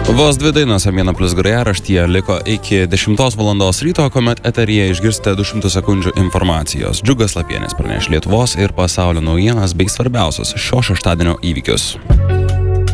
Vos dvi dainos M1 Plus grojaraštyje liko iki 10 valandos ryto, kuomet eteryje išgirsite 200 sekundžių informacijos. Džiugas Lapienis praneš Lietuvos ir pasaulio naujienas bei svarbiausius šio šeštadienio įvykius.